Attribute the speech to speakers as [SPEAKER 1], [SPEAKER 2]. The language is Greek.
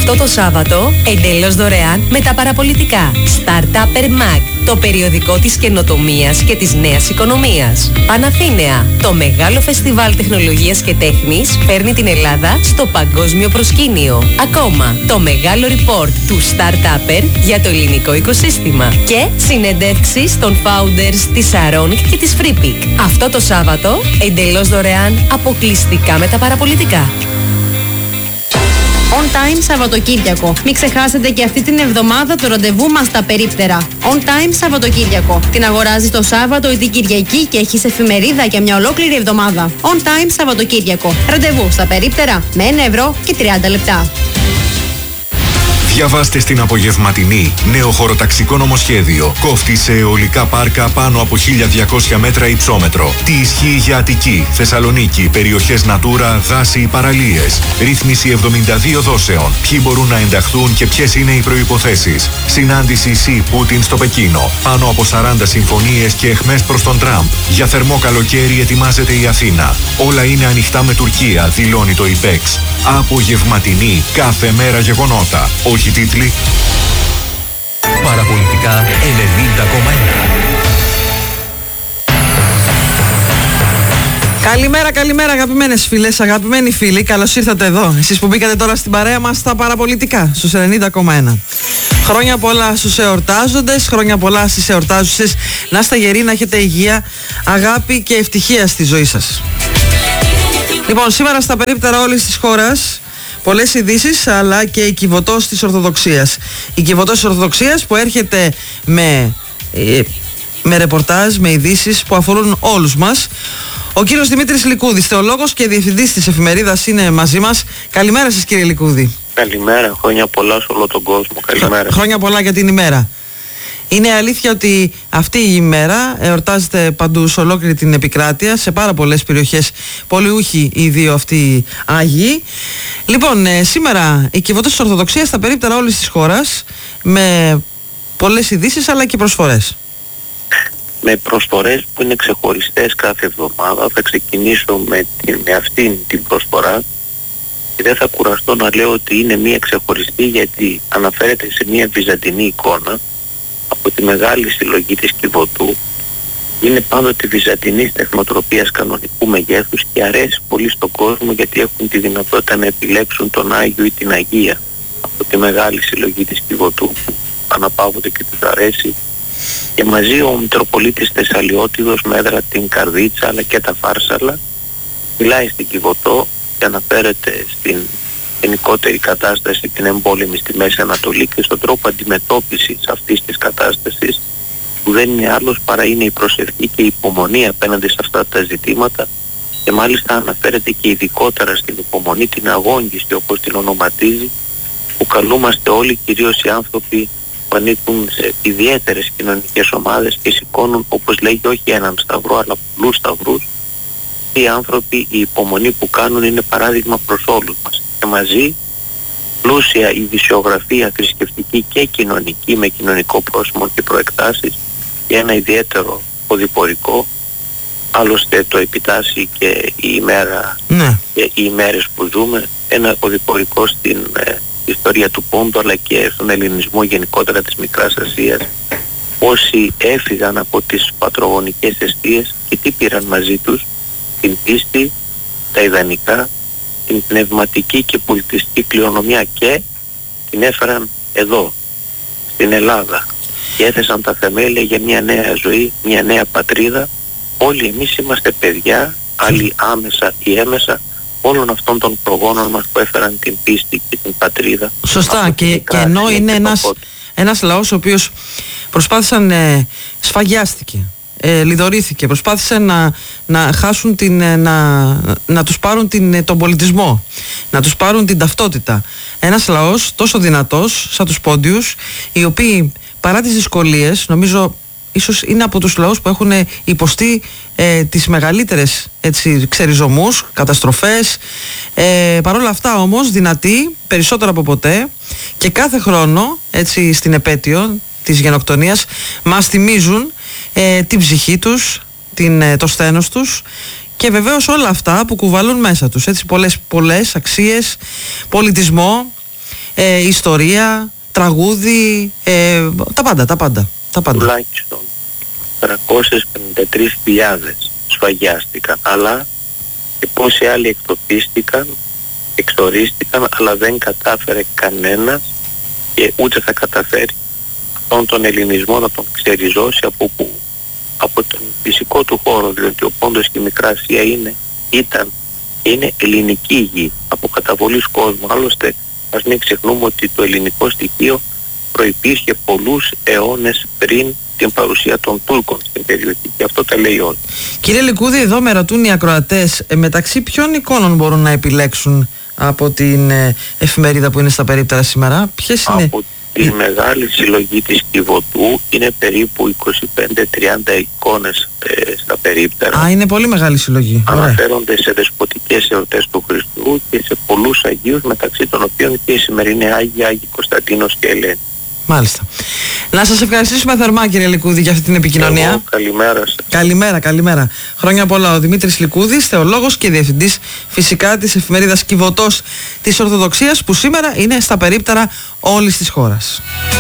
[SPEAKER 1] Αυτό το Σάββατο, εντελώς δωρεάν με τα παραπολιτικά. Startupper Mag, το περιοδικό της καινοτομίας και της νέας οικονομίας. Παναθήναια, το μεγάλο φεστιβάλ τεχνολογίας και τέχνης φέρνει την Ελλάδα στο παγκόσμιο προσκήνιο. Ακόμα, το μεγάλο report του Startupper για το ελληνικό οικοσύστημα. Και συνεντεύξεις των founders της Saronic και της FreePic. Αυτό το Σάββατο, εντελώς δωρεάν, αποκλειστικά με τα παραπολιτικά.
[SPEAKER 2] On Time Σαββατοκύριακο. Μην ξεχάσετε και αυτή την εβδομάδα το ραντεβού μας στα περίπτερα. On Time Σαββατοκύριακο. Την αγοράζεις το Σάββατο ή την Κυριακή και έχεις εφημερίδα για μια ολόκληρη εβδομάδα. On Time Σαββατοκύριακο. Ραντεβού στα περίπτερα με 1 ευρώ και 30 λεπτά.
[SPEAKER 3] Διαβάστε στην απογευματινή νέο χωροταξικό νομοσχέδιο. Κόφτη σε αιωλικά πάρκα πάνω από 1200 μέτρα υψόμετρο. Τι ισχύει για Αττική, Θεσσαλονίκη, περιοχές Natura, δάση ή παραλίες. Ρύθμιση 72 δόσεων. Ποιοι μπορούν να ενταχθούν και ποιες είναι οι προϋποθέσεις. Συνάντηση Σι Πούτιν στο Πεκίνο. Πάνω από 40 συμφωνίες και αιχμές προς τον Τραμπ. Για θερμό καλοκαίρι ετοιμάζεται η Αθήνα. Όλα είναι ανοιχτά με Τουρκία, δηλώνει το IPEX. Απογευματινή, κάθε μέρα γεγονότα. Όχι τίτλοι.
[SPEAKER 4] Παραπολιτικά 90,1.
[SPEAKER 5] Καλημέρα, καλημέρα αγαπημένες φίλες, αγαπημένοι φίλοι. Καλώς ήρθατε εδώ. Εσείς που μπήκατε τώρα στην παρέα μας στα παραπολιτικά στους 90,1. Χρόνια πολλά στους εορτάζοντες, χρόνια πολλά στις εορτάζουσες. Να είστε γεροί, να έχετε υγεία, αγάπη και ευτυχία στη ζωή σας. Λοιπόν, σήμερα στα περίπτερα όλης της χώρας πολλές ειδήσεις, αλλά και η κυβωτός της Ορθοδοξίας. Η κυβωτός της Ορθοδοξίας που έρχεται με ρεπορτάζ, με ειδήσεις που αφορούν όλους μας. Ο κύριος Δημήτρης Λικούδης, θεολόγος και διευθυντής της εφημερίδας, είναι μαζί μας. Καλημέρα σας, κύριε Λικούδη.
[SPEAKER 6] Καλημέρα, χρόνια πολλά σε όλο τον κόσμο. Καλημέρα.
[SPEAKER 5] Χρόνια πολλά για την ημέρα. Είναι αλήθεια ότι αυτή η ημέρα εορτάζεται παντού σε ολόκληρη την επικράτεια, σε πάρα πολλές περιοχές, πολυούχοι οι δύο αυτοί Άγιοι. Λοιπόν, σήμερα η κυβωτός της Ορθοδοξίας στα περίπτερα όλης της χώρας, με πολλές ειδήσεις αλλά και προσφορές.
[SPEAKER 6] Με προσφορές που είναι ξεχωριστές κάθε εβδομάδα. Θα ξεκινήσω με αυτήν την προσφορά και δεν θα κουραστώ να λέω ότι είναι μία ξεχωριστή, γιατί αναφέρεται σε μία βυζαντινή εικόνα από τη μεγάλη συλλογή της Κιβωτού. Είναι πάντοτε βυζαντινής τεχνοτροπίας κανονικού μεγέθους και αρέσει πολύ στον κόσμο, γιατί έχουν τη δυνατότητα να επιλέξουν τον Άγιο ή την Αγία από τη μεγάλη συλλογή της Κιβωτού, που αναπαύονται και τους αρέσει. Και μαζί ο Μητροπολίτης Θεσσαλιώτιδος με έδρα την Καρδίτσα αλλά και τα Φάρσαλα μιλάει στην Κιβωτό και αναφέρεται στην γενικότερη κατάσταση, την εμπόλεμη στη Μέση Ανατολή και στον τρόπο αντιμετώπισης αυτής της κατάστασης, που δεν είναι άλλος παρά είναι η προσευχή και η υπομονή απέναντι σε αυτά τα ζητήματα, και μάλιστα αναφέρεται και ειδικότερα στην υπομονή την αγώνγιστη, όπως την ονοματίζει, που καλούμαστε όλοι, κυρίως οι άνθρωποι που ανήκουν σε ιδιαίτερες κοινωνικές ομάδες και σηκώνουν, όπως λέγει, όχι έναν σταυρό αλλά πολλούς σταυρούς. Οι άνθρωποι, η υπομονή που κάνουν είναι παράδειγμα προς όλους μας. Και μαζί πλούσια ειδησιογραφία θρησκευτική και κοινωνική, με κοινωνικό πρόσημο και προεκτάσεις, και ένα ιδιαίτερο οδηπορικό. Άλλωστε το επιτάσσει και η ημέρα, και οι ημέρες που ζούμε, ένα οδηπορικό στην ιστορία του Πόντου αλλά και στον ελληνισμό γενικότερα της Μικράς Ασίας. Όσοι έφυγαν από τις πατρογονικές εστίες και τι πήραν μαζί τους? Την πίστη, τα ιδανικά, την πνευματική και πολιτιστική κληρονομιά, και την έφεραν εδώ στην Ελλάδα και έθεσαν τα θεμέλια για μια νέα ζωή, μια νέα πατρίδα. Όλοι εμείς είμαστε παιδιά, άλλοι άμεσα ή έμεσα, όλων αυτών των προγόνων μας που έφεραν την πίστη και την πατρίδα.
[SPEAKER 5] Σωστά, και ενώ είναι ένας λαός ο οποίος προσπάθησαν, σφαγιάστηκε, λιδωρήθηκε, προσπάθησαν να χάσουν να τους πάρουν τον πολιτισμό, να τους πάρουν την ταυτότητα. Ένας λαός τόσο δυνατός σαν τους Πόντιους, οι οποίοι παρά τις δυσκολίες, νομίζω ίσως είναι από τους λαούς που έχουν υποστεί τις μεγαλύτερες ξεριζωμούς, καταστροφές, παρόλα αυτά όμως δυνατοί περισσότερο από ποτέ, και κάθε χρόνο έτσι στην επέτειο της γενοκτονίας μας θυμίζουν την ψυχή τους, το σθένος τους, και βεβαίως όλα αυτά που κουβαλούν μέσα τους, έτσι, πολλές αξίες, πολιτισμό, ιστορία, τραγούδι, τα πάντα.
[SPEAKER 6] Τουλάχιστον 353.000 σφαγιάστηκαν, αλλά και πόσοι άλλοι εκτοπίστηκαν, εξορίστηκαν, αλλά δεν κατάφερε κανένας και ούτε θα καταφέρει αυτόν τον ελληνισμό να τον ξεριζώσει από τον φυσικό του χώρο, διότι ο Πόντος και η Μικρά Ασία είναι ελληνική γη από καταβολής κόσμου. Άλλωστε ας μην ξεχνούμε ότι το ελληνικό στοιχείο προϋπήρχε πολλούς αιώνες πριν την παρουσία των Τούρκων στην περιοχή, και αυτό τα λέει όλα.
[SPEAKER 5] Κύριε Λικούδη, εδώ με ρωτούν οι ακροατές, μεταξύ ποιων εικόνων μπορούν να επιλέξουν από την εφημερίδα που είναι στα περίπτερα σήμερα? Ποιες είναι?
[SPEAKER 6] Από τη μεγάλη συλλογή της Κιβωτού είναι περίπου 25-30 εικόνες στα περίπτερα.
[SPEAKER 5] Α, είναι πολύ μεγάλη συλλογή.
[SPEAKER 6] Αναφέρονται σε δεσποτικές εορτές του Χριστού και σε πολλούς Αγίους, μεταξύ των οποίων και οι σημερινοί Άγιοι Κωνσταντίνος και Ελένη.
[SPEAKER 5] Μάλιστα. Να σας ευχαριστήσουμε θερμά, κύριε Λικούδη, για αυτή την επικοινωνία.
[SPEAKER 6] Καλημέρα σας.
[SPEAKER 5] Καλημέρα. Χρόνια πολλά. Ο Δημήτρης Λικούδης, θεολόγος και διευθυντής φυσικά της εφημερίδας Κιβωτός της Ορθοδοξίας, που σήμερα είναι στα περίπτερα όλης της χώρας.